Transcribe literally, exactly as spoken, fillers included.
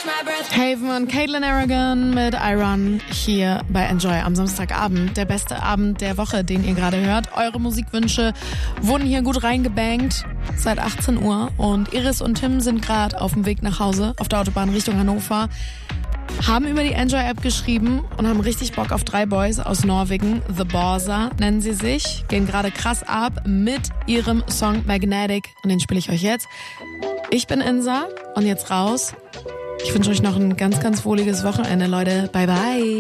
Haven und Caitlin Aragon mit Iron hier bei Enjoy am Samstagabend. Der beste Abend der Woche, den ihr gerade hört. Eure Musikwünsche wurden hier gut reingebankt seit achtzehn Uhr. Und Iris und Tim sind gerade auf dem Weg nach Hause auf der Autobahn Richtung Hannover. Haben über die Enjoy-App geschrieben und haben richtig Bock auf drei Boys aus Norwegen. The Borsa nennen sie sich. Gehen gerade krass ab mit ihrem Song Magnetic. Und den spiele ich euch jetzt. Ich bin Insa und jetzt raus. Ich wünsche euch noch ein ganz, ganz wohliges Wochenende, Leute. Bye, bye.